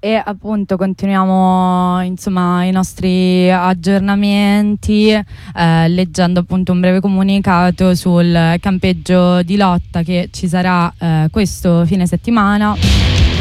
E appunto continuiamo insomma i nostri aggiornamenti leggendo appunto un breve comunicato sul campeggio di lotta che ci sarà questo fine settimana.